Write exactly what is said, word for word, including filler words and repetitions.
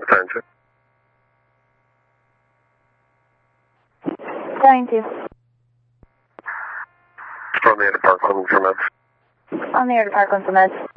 attention. Going to. On the air to Parkland for meds. On the air to Parkland for meds.